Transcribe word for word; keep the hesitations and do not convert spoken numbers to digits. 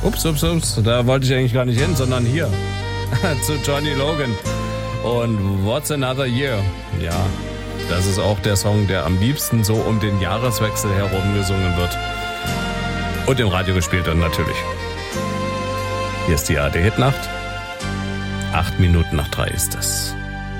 Ups, ups, ups, da wollte ich eigentlich gar nicht hin, sondern hier. Zu Johnny Logan. Und What's Another Year? Ja, das ist auch der Song, der am liebsten so um den Jahreswechsel herum gesungen wird. Und im Radio gespielt wird natürlich. Hier ist die A R D Hitnacht. Acht Minuten nach drei ist es.